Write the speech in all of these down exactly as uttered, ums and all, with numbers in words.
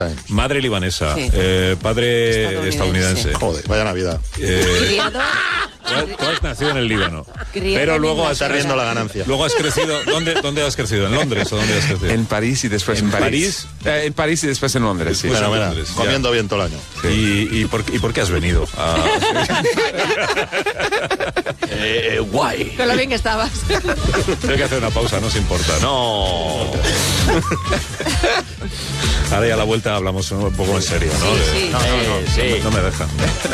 Madre libanesa, Sí. eh, padre estadounidense. Estadounidense. Joder, vaya Navidad. Eh, Criado, tú, tú has nacido en el Líbano, criado pero en luego has, Está riendo la ganancia. luego has crecido. ¿Dónde, ¿Dónde has crecido? ¿En Londres o dónde has crecido? En París y después en, ¿En París. Eh, en París y después en Londres, sí. Después- Bueno, mira, Londres, ya. comiendo bien todo el año. ¿Y, y, por, ¿Y por qué has venido? A... Eh, eh, guay. con lo bien que estabas. Tengo que hacer una pausa, no os importa. No. Ahora ya a la vuelta hablamos un poco en serio, ¿no? Sí, De- sí. No, no, no, Sí. no me dejan.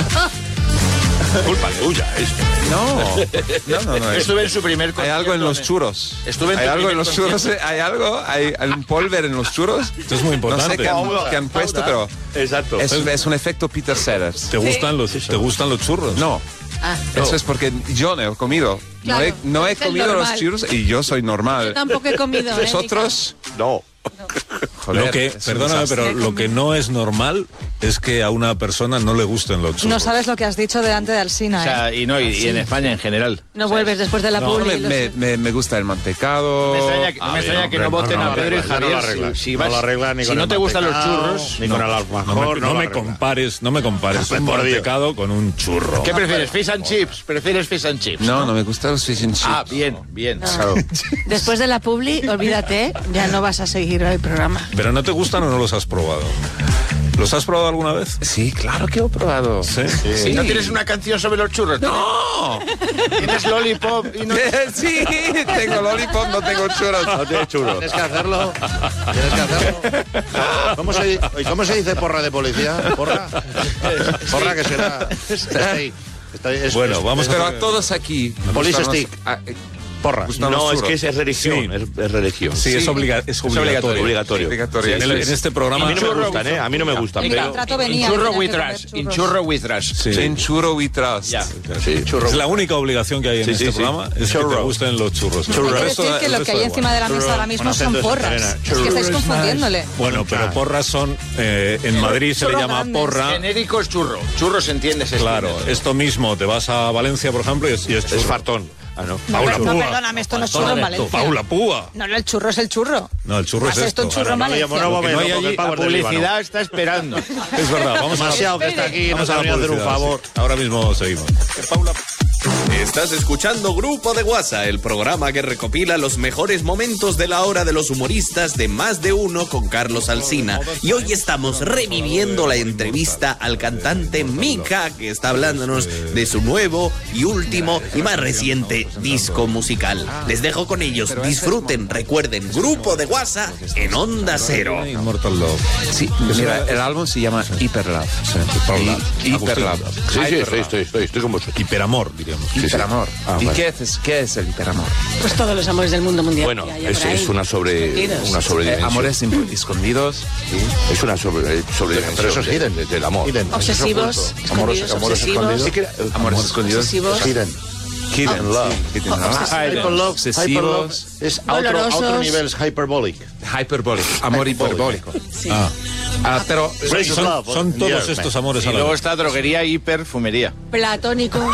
Culpa tuya, es. No, no, no, no. es- Estuve en su primer Hay algo en los concierto, churros. Estuve en Hay tu algo en primer los churros. eh, Hay algo. Hay, hay un polver en los churros. Esto es muy importante. No sé qué han, qué han puesto, pero Exacto. es, es un efecto Peter Sellers. ¿Te gustan los, ¿te gustan los churros? No. Ah, Eso es porque yo no he comido. Claro, no he, no he es el comido los normal. churros y yo soy normal. yo tampoco he comido. ¿eh, Vosotros, No. joder, Lo que, es un perdóname, desastre. pero lo que no es normal es que a una persona no le gusten los churros. No sabes lo que has dicho delante de Alsina, O ¿eh? sea, y no, y, y en España en general. No vuelves después de la No, publi. me, lo me, sé. me, me gusta el mantecado. Me extraña, que- Ah, me extraña bien, que no hombre, voten no, no a Pedro y arregla, Javier. no lo arregla. si, si No vas- lo arregla ni si con no el te gustan los mantecado, churros, ni con el No alfajor. me, no no lo me arregla. compares, no me compares un Por Dios. mantecado con un churro. ¿qué prefieres? ¿Fish and chips? ¿Prefieres fish and chips? No, no me gustan los fish and chips. Ah, bien, bien. Después de la publi, olvídate, ya no vas a seguir el programa. ¿Pero no te gustan o no los has probado? ¿Los has probado alguna vez? Sí, claro que he probado. Sí. ¿Y no tienes una canción sobre los churros? ¡No! ¿Tienes lollipop y no... Sí, tengo lollipop, no tengo churros. No tiene churros. Tienes que hacerlo. Tienes que hacerlo. ¿Cómo se, di- ¿Cómo se dice porra de policía? ¿Porra? Porra que será. Sí. Está- es- Bueno, es- vamos Pero a a todos aquí. Police gustan los- stick. ah, eh, Porra. gustan los No, es churros. que es, es religión. Sí. Es, es religión. Sí, es, obliga es obligatorio. obligatorio. Obligatorio. En, el- en este programa... A mí no me Churro gustan, ¿eh? A mí no me gustan. En el Pero... contrato venía. In churro tenías with que comer rush. churros. In churro with rush. Sí. En churro we trust. Ya. Sí, churro. Es la única obligación que hay en Sí, este sí, sí. programa, es que Churro. te gusten los churros. Hay El que resto decir da- que el lo resto que hay da encima de la mesa ahora mismo con son acento de porras. Santa Es Elena. que estáis confundiéndole. Bueno, pero porras son... eh, en Madrid se le Churro llama grandes. porra. Genérico es churro. Churro se entiende, se Claro, entiende. esto mismo, te vas a Valencia, por ejemplo, y es, y es churro. Es fartón. Ah, no. No, Paula no, Púa. perdóname, esto no es churro en Paula- Valencia. Paula Púa. No, no, el churro es el churro. No, el churro es Haz esto esto. un churro en Ahora, Valencia. no, no, Lo que no hay porque allí, el pavo La es del Líbano. publicidad está esperando. Es verdad, vamos a Demasiado que está aquí, vamos nos a ha la venido a hacer un publicidad, favor. sí. Ahora mismo seguimos. Paula... Estás escuchando Grupo de WhatsApp, el programa que recopila los mejores momentos de la hora de los humoristas de Más de Uno con Carlos Alsina. Y hoy estamos reviviendo la entrevista al cantante Mika, que está hablándonos de su nuevo y último y más reciente disco musical. Les dejo con ellos, disfruten, recuerden, Grupo de WhatsApp en Onda Cero. Immortal Love. Sí, mira, el álbum se llama Hyper Love. Hyperlove. Hi- Hyper Love. Sí, sí, estoy, estoy, estoy, estoy con vosotros. Hiperamor, diríamos. Hiperamor. Ah, ¿Y vale. qué es, qué es el hiperamor? Pues todos los amores del mundo mundial. Bueno, que haya es, por ahí. es una sobre Escondidos. una Eh, sobredimensión. amores imp- escondidos. Es una sobre, sobredimensión. Pero eso es de- hidden. de- del amor. Hidden. Obsesivos, Eso es oculto. escondidos, amores obsesivos. escondidos. Sí que era- Amores escondidos. Obsesivos. Hidden. Hidden love. Hidden love. Hyper love, Obsesivos. hyper love es a otro, a otro Dolorosos. nivel, es hyperbolic. Hyperbólico. Amor hiperbólico. Sí. Ah, Ah, pero Raise son, love, son todos yes, estos man. amores Y a la luego vez. está droguería y perfumería. Platónicos,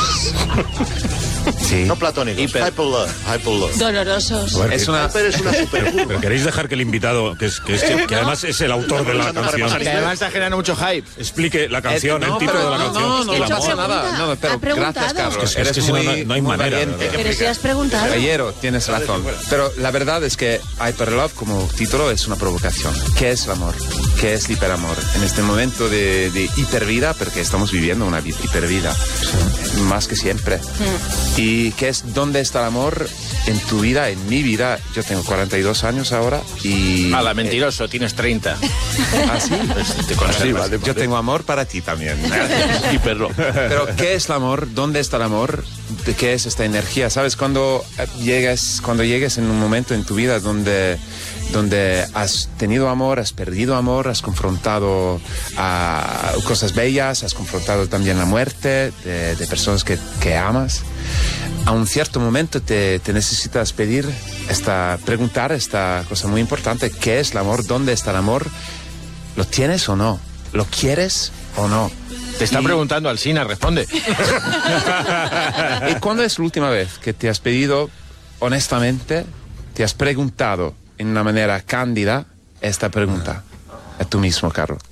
sí. No platónicos. Hyper. Hyper love. Hyper love. dolorosos. Es una Hyper es una supercurva. Pero queréis dejar que el invitado, que, es, que, es- que- que además es el autor de la Estamos canción, repasando Que además está generando mucho hype. explique la canción, Eh, no, el título pero de la no, canción. no, no, el no amor. pasa nada. No, no, pero Ha preguntado. gracias, Carlos. Es que- es Eres que si no, muy, no hay- no hay muy manera, valiente. ¿verdad? Pero si has preguntado. Caballero, tienes razón. Pero la verdad es que Hyper Love como título es una provocación. ¿Qué es el amor? ¿Qué es el hiperamor? En este momento de, de hipervida, porque estamos viviendo una vi- hipervida, más que siempre. ¿Y qué es dónde está el amor en tu vida, en mi vida? Yo tengo cuarenta y dos años ahora y... Hala, mentiroso, tienes treinta. ¿Ah, sí? Te conservas. Yo tengo amor para ti también. Hiperlo. Pero ¿qué es el amor? ¿Dónde está el amor? ¿De qué es esta energía? ¿Sabes? Cuando eh, llegues, cuando llegues en un momento en tu vida donde, donde has tenido amor, has perdido amor, has confrontado a cosas bellas, has confrontado también la muerte de, de personas que, que amas, a un cierto momento te, te necesitas pedir, esta, preguntar esta cosa muy importante. ¿Qué es el amor? ¿Dónde está el amor? ¿Lo tienes o no? ¿Lo quieres o no? Te está Y- preguntando Alsina, responde. ¿Y cuándo es la última vez que te has pedido, honestamente, te has preguntado en una manera cándida esta pregunta? a tu mismo carro.